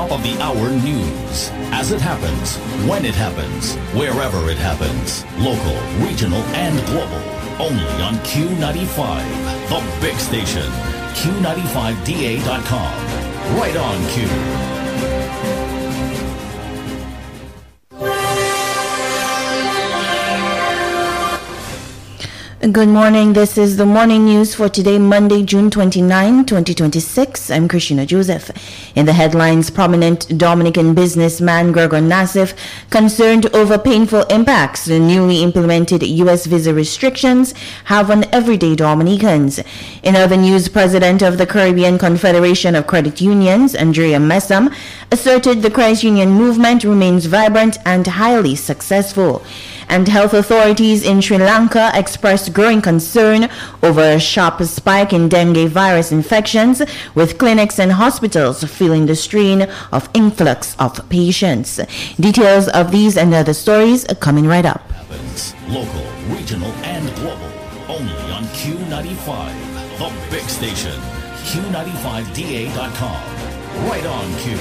top of the hour news. As it happens, when it happens, wherever it happens. Local, regional, and global. Only on Q95, the big station. Q95DA.com. Right on Q. Good morning. This is the morning news for today, Monday, June 29, 2026. I'm Christina Joseph. In the headlines, prominent Dominican businessman Gregor Nassif concerned over painful impacts the newly implemented U.S. visa restrictions have on everyday Dominicans. In other news, President of the Caribbean Confederation of Credit Unions, Andrea Messam, asserted the credit union movement remains vibrant and highly successful. And health authorities in Sri Lanka expressed growing concern over a sharp spike in dengue virus infections, with clinics and hospitals feeling the strain of influx of patients. Details of these and other stories are coming right up. Local, regional, and global. Only on Q95, the big station. Q95DA.com. Right on Q.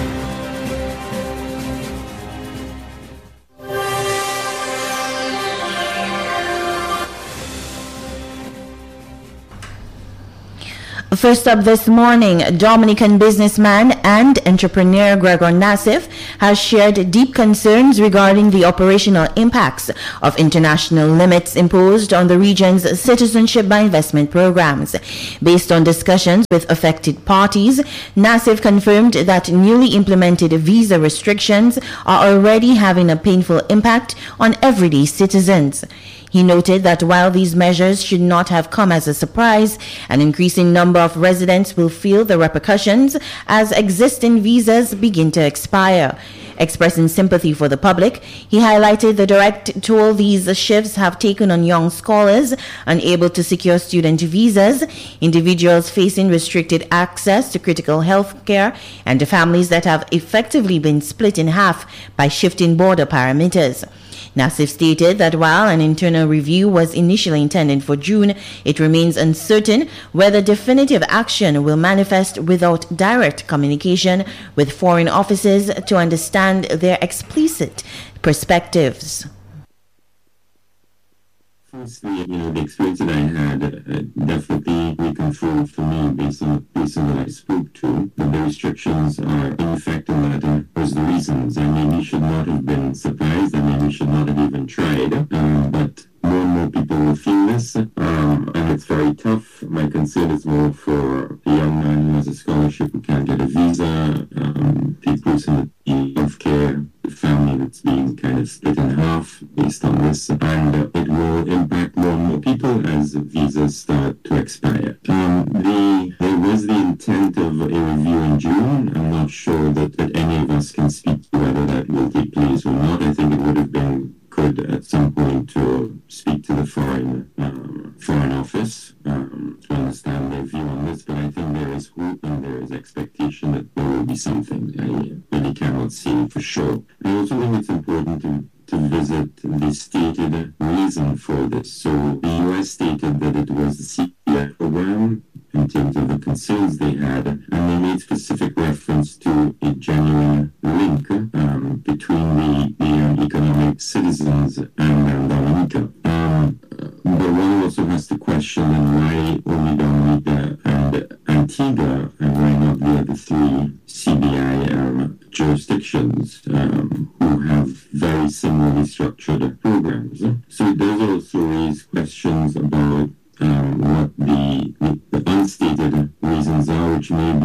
First up this morning, Dominican businessman and entrepreneur Gregor Nassif has shared deep concerns regarding the operational impacts of international limits imposed on the region's citizenship by investment programs. Based on discussions with affected parties, Nassif confirmed that newly implemented visa restrictions are already having a painful impact on everyday citizens. He noted that while these measures should not have come as a surprise, an increasing number of residents will feel the repercussions as existing visas begin to expire. Expressing sympathy for the public, he highlighted the direct toll these shifts have taken on young scholars unable to secure student visas, individuals facing restricted access to critical health care, and families that have effectively been split in half by shifting border parameters. Nassif stated that while an internal review was initially intended for June, it remains uncertain whether definitive action will manifest without direct communication with foreign offices to understand their explicit perspectives. Firstly, the experience that I had definitely reconfirmed for me based on the person that I spoke to, that the restrictions are in effect and that was the reasons. I mean, we should not have been surprised. I mean, we should not have even tried. But more and more people will feel this, and it's very tough. My concern is more for the young man who has a scholarship who can't get a visa, the person with the healthcare, the family that's being kind of split in half based on this, and it will impact more and more people as visas start to expire. There was the intent of a review in June. I'm not sure that any of us can speak to whether that will take place or not. I think it would have been good at some point to speak to the foreign office to understand their view on this, but I think there is hope and there is expectation that there will be something. I really cannot say for sure. I also think it's important to visit the stated reason for this. So the US stated that it was the CPI program in terms of the concerns they had, and they made specific reference to a genuine link between the economic citizens and Dominica. But one also has to question why only Dominica and Antigua, and why not the other three CBI jurisdictions who have very similarly structured programs. So it does also raise questions about what the unstated reasons are, which may be